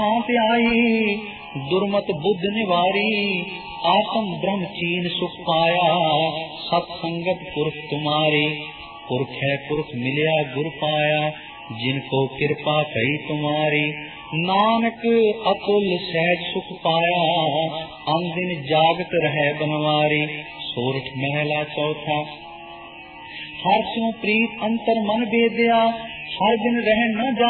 आई दुर्मत बुद्ध निवारी, आत्म ब्रह्म चीन सुख पाया, सत्संगत पुरख तुम्हारी। पुरख है पुरख मिलिया गुर पाया, जिनको कृपा कही तुम्हारी। नानक अतुल सहज सुख पाया, अंदिन जागत रहे बनवारी। सोरठ महला चौथा। हर स्यों प्रीत अंतर मन बेदया, हर दिन रह न जा